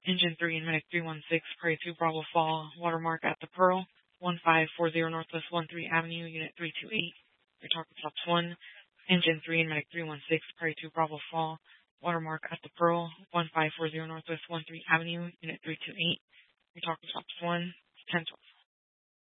Engine 3 and Medic 316, Prairie 2 Bravo Fall, watermark at the Pearl, 1540 Northwest 13 Avenue, Unit 328. Your target stops 1. Engine 3 and Medic 316, Prairie 2 Bravo Fall, watermark at the Pearl, 1540 Northwest 13 Avenue, Unit 328. Your target stops 1. 1012.